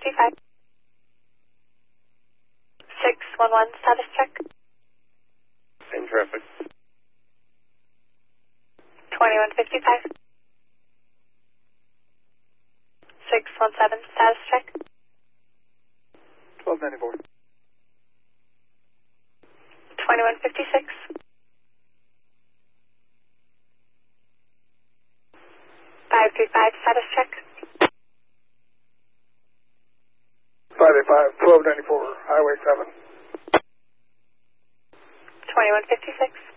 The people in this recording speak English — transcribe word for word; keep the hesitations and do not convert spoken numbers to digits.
fifty-five. six one one, status check. Same traffic. twenty-one fifty-five. six one seven, status check. twelve ninety-four. twenty-one fifty-six. five three five, status check. five eight five, twelve ninety-four, Highway seven. twenty-one fifty-six.